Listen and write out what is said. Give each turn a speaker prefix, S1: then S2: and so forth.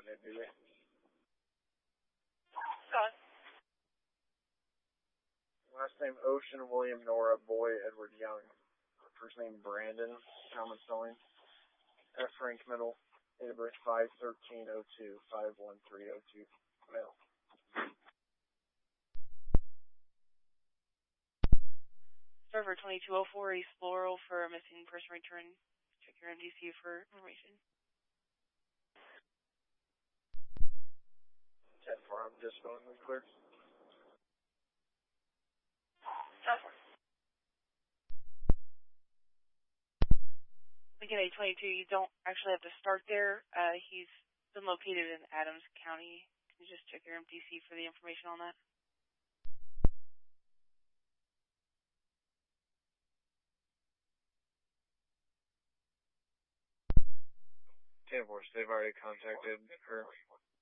S1: Avenue, do they?
S2: Scott.
S1: Last name Ocean, William, Nora, Boy, Edward Young. First name Brandon, common spelling. F. Frank Middle. Date of birth 5/13/02, 5/13/02. Male.
S2: Server 2204 East Floral for a missing person return. Check your MDC for information.
S1: 10-4, I'm just going to clear.
S2: Lincoln A22, you don't actually have to start there. He's been located in Adams County. Can you just check your MDC for the information on that?
S1: They've already contacted her.